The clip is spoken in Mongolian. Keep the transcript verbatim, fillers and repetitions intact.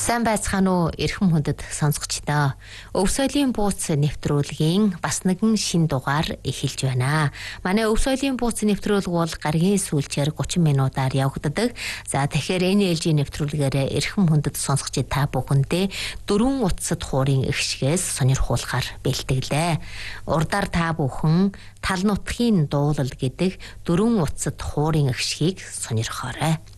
Сайн байцгаана уу эрхэм хүндэт сонсогчдоо. Өв соёлын бууц нэвтрүүлгийн бас нэгэн шин дугаар эхэлж байна. Манай өв соёлын бууц нэвтрүүлэг бол гаргийн сүүлчээр гучин минутаар явагддаг. За тэгэхээр энэ ээлжийн нэвтрүүлгээр эрхэм хүндэт сонсогчид та бүхэндээ дөрвөн утсад хуурын эгшгээс сонирхуулахаар бэлтгэлээ. Урдаар та бүхэн тал нутгийн дуулал гэдэг дөрвөн утсад хуурын эгшгийг сонирхоорой.